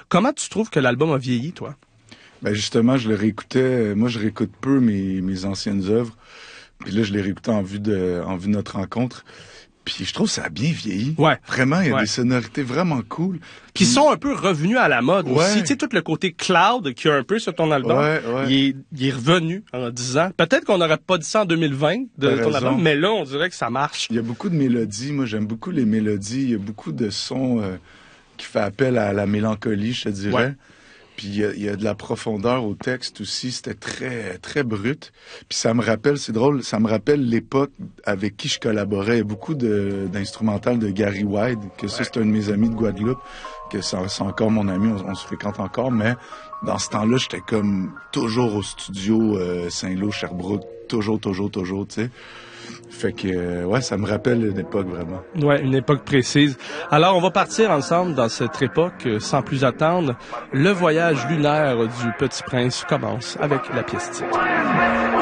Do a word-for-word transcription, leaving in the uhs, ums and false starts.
Comment tu trouves que l'album a vieilli, toi? Ben justement, je le réécoutais. Moi, je réécoute peu mes, mes anciennes œuvres. Puis là, je les réécoutais en vue de, en vue de notre rencontre. Puis je trouve que ça a bien vieilli. Ouais. Vraiment, il y a ouais. des sonorités vraiment cool. Qui sont un peu revenus à la mode ouais. aussi. Tu sais, tout le côté cloud qu'il y a un peu sur ton album, ouais, ouais. Il, est, il est revenu en dix ans. Peut-être qu'on n'aurait pas dit ça en deux mille vingt de T'as ton raison. album, mais là, on dirait que ça marche. Il y a beaucoup de mélodies. Moi, j'aime beaucoup les mélodies. Il y a beaucoup de sons euh, qui fait appel à la mélancolie, je te dirais. Ouais. Puis il y, a, il y a de la profondeur au texte aussi. C'était très, très brut. Puis ça me rappelle, c'est drôle, ça me rappelle l'époque avec qui je collaborais. Il y a beaucoup de, d'instrumental de Gary White, que ça, c'est un de mes amis de Guadeloupe, que c'est, c'est encore mon ami, on, on se fréquente encore. Mais dans ce temps-là, j'étais comme toujours au studio euh, Saint-Lô, Sherbrooke, toujours, toujours, toujours, tu sais. Fait que, euh, ouais, ça me rappelle une époque, vraiment. Ouais, une époque précise. Alors, on va partir ensemble dans cette époque, euh, sans plus attendre. Le voyage lunaire du Petit Prince commence avec la pièce titre.